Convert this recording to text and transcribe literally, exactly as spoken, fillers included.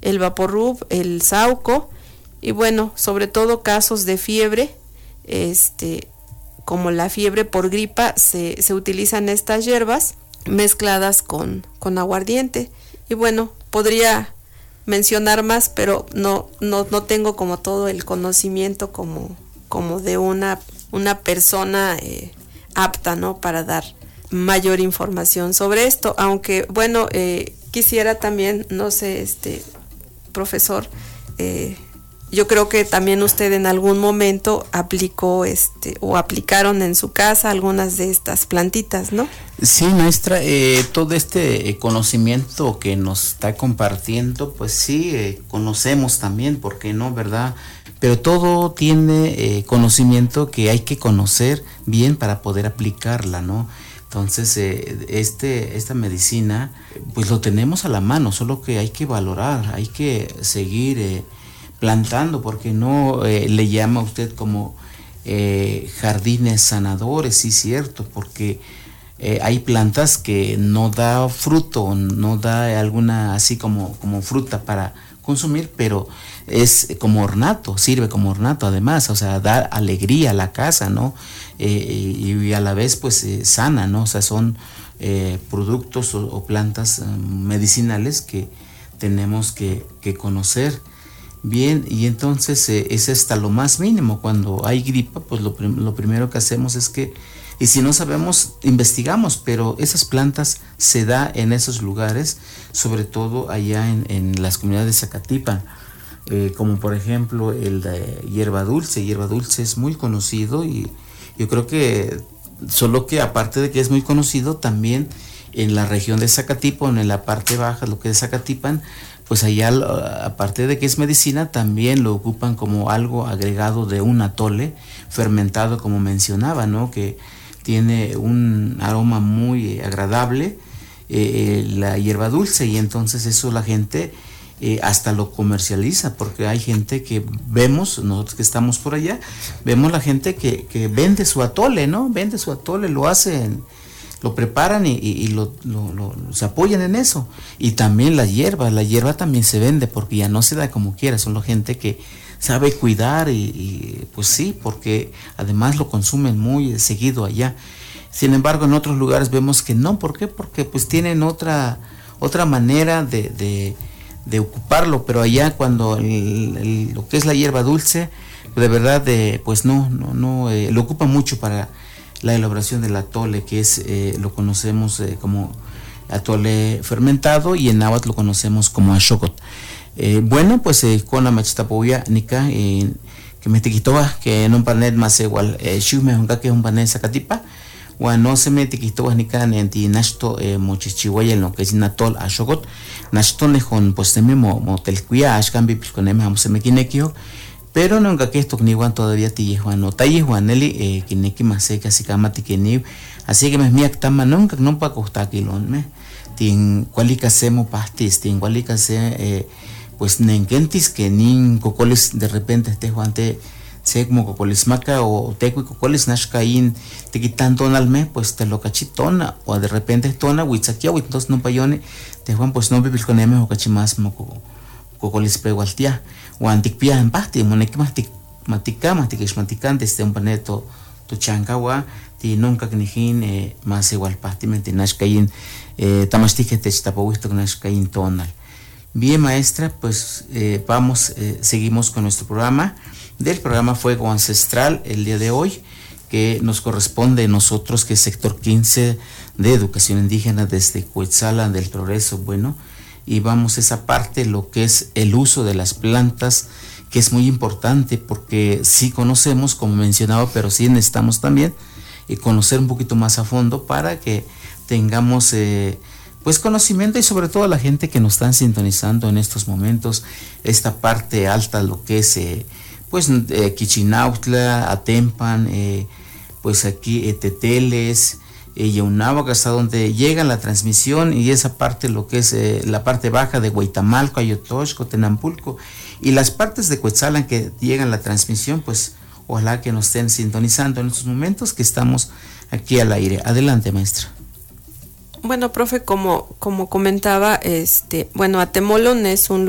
el Vaporub, el Sauco, y bueno, sobre todo casos de fiebre, este, como la fiebre por gripa, se, se utilizan estas hierbas mezcladas con, con aguardiente. Y bueno, podría mencionar más, pero no, no, no tengo como todo el conocimiento como, como de una, una persona eh, apta, ¿no?, para dar mayor información sobre esto, aunque bueno, eh, quisiera también, no sé, este profesor, eh, yo creo que también usted en algún momento aplicó este o aplicaron en su casa algunas de estas plantitas, ¿no? Sí, maestra, eh, todo este conocimiento que nos está compartiendo, pues sí, eh, conocemos también, ¿por qué no, verdad? Pero todo tiene eh, conocimiento que hay que conocer bien para poder aplicarla, ¿no? Entonces, eh, este, esta medicina, pues lo tenemos a la mano, solo que hay que valorar, hay que seguir eh, plantando, porque no eh, le llama a usted como eh, jardines sanadores, sí, cierto, porque eh, hay plantas que no da fruto, no da alguna así como, como fruta para consumir, pero es como ornato, sirve como ornato además, o sea, da alegría a la casa, ¿no? Eh, y, y a la vez pues eh, sana, ¿no? O sea, son eh, productos o, o plantas eh, medicinales que tenemos que, que conocer bien, y entonces eh, es hasta lo más mínimo. Cuando hay gripa, pues lo, prim- lo primero que hacemos es que, y si no sabemos, investigamos, pero esas plantas se da en esos lugares, sobre todo allá en, en las comunidades de Zacatipan, eh, como por ejemplo el de hierba dulce. Hierba dulce es muy conocido, y yo creo que, solo que aparte de que es muy conocido, también en la región de Zacatipan, en la parte baja, lo que es Zacatipan, pues allá, aparte de que es medicina, también lo ocupan como algo agregado de un atole fermentado, como mencionaba, ¿no? Que tiene un aroma muy agradable, eh, la hierba dulce, y entonces eso la gente eh, hasta lo comercializa, porque hay gente que vemos, nosotros que estamos por allá, vemos la gente que, que vende su atole, ¿no? Vende su atole, lo hacen, lo preparan y, y, y lo, lo, lo, se apoyan en eso. Y también la hierba, la hierba también se vende, porque ya no se da como quiera, son la gente que sabe cuidar, y, y pues sí, porque además lo consumen muy seguido allá. Sin embargo, en otros lugares vemos que no. ¿Por qué? Porque pues tienen otra, otra manera de, de, de ocuparlo, pero allá cuando el, el, lo que es la hierba dulce, de verdad, de, pues no, no, no eh, lo ocupan mucho para la elaboración del atole, que es, eh, lo conocemos eh, como atole fermentado, y en náhuatl lo conocemos como axocot. Eh, bueno, pues eh, con la machitapoya nica, eh, que me tiquitoa, que no panet más igual, shume hunga que un panet Zacatipa, o no se me tiquitoa nica en ti nasto mochichihuaya, en lo que es natol axocot, nasto nejon, pues teme motelcuya, ashkan bipis con eme, se me quinequio. Pero no que esto ni Juan todavía ti Juan no talle Juan Eli eh que neki más seca así cama ti que ni así que me mía tama nunca no pa costa kilón me tin cualica semo pastis tin cualica se eh pues nengentis que nin cocoles de repente este Juan te se como cocoles maca o teco y cocoles nashkain te quitan tonalme, pues te lo cachitona, o de repente tona huitzaquia, entonces no payone te Juan, pues no vivir con eme o cachimas moco cocoles pegualtia o anticpia en pasti moneki matik matika matik matikante este un paneto tu chancawa ti nunca knijin eh, más igual pasti mentinash kain eh, tamastike te tapawisto knash kain tonal. Bien, maestra, pues eh, vamos, eh, seguimos con nuestro programa del programa Fuego Ancestral el día de hoy, que nos corresponde a nosotros, que es sector quince de educación indígena desde Cuetzala del Progreso. Bueno, y vamos a esa parte, lo que es el uso de las plantas, que es muy importante, porque sí conocemos, como mencionaba, pero sí necesitamos también eh, conocer un poquito más a fondo para que tengamos eh, pues conocimiento, y sobre todo la gente que nos están sintonizando en estos momentos, esta parte alta, lo que es eh, pues eh, Kichinautla, Atempan, eh, pues aquí eh, Teteles, y Yaunáhuac, hasta donde llega la transmisión, y esa parte, lo que es eh, la parte baja de Huaytamalco, Ayotoxco, Tenampulco, y las partes de Cuetzalan que llegan la transmisión, pues ojalá que nos estén sintonizando en estos momentos que estamos aquí al aire. Adelante, maestra. Bueno, profe, como, como comentaba, este, bueno, Atemolón es un